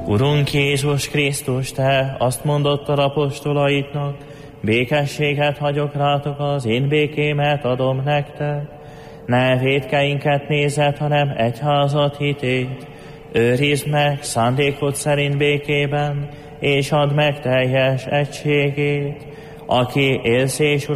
Urunk Jézus Krisztus, Te azt mondottad apostolaidnak, békességet hagyok rátok, az én békémet adom nektek. Ne vétkeinket nézed, hanem egyházat hitét. Őrizd meg szándékod szerint békében, és add meg teljes egységét. Aki élsz és